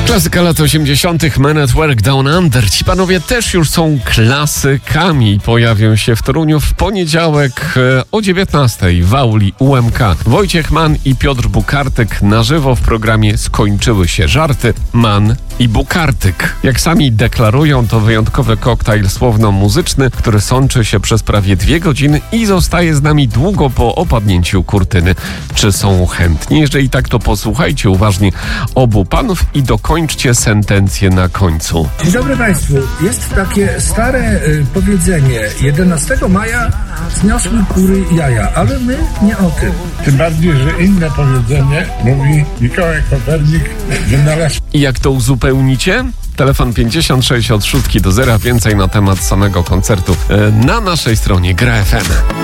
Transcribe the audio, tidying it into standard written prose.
Klasyka lat 80. Men at Work Down Under. Ci panowie też już są klasykami. Pojawią się w Toruniu w poniedziałek o 19:00 w auli UMK. Wojciech Mann i Piotr Bukartyk na żywo w programie Skończyły się żarty. Mann i Bukartyk. Jak sami deklarują, to wyjątkowy koktajl słowno-muzyczny, który sączy się przez prawie 2 godziny i zostaje z nami długo po opadnięciu kurtyny. Czy są chętni? Jeżeli tak, to posłuchajcie uważnie obu panów i dokończcie sentencję na końcu. Dzień dobry Państwu. Jest takie stare powiedzenie: 11 maja zniosły kury jaja, ale my nie o tym. Tym bardziej, że inne powiedzenie mówi Mikołaj Kopernik wynalazł. I jak to uzupełnicie? Telefon 56 od 6 do 0. Więcej na temat samego koncertu na naszej stronie Gra FM.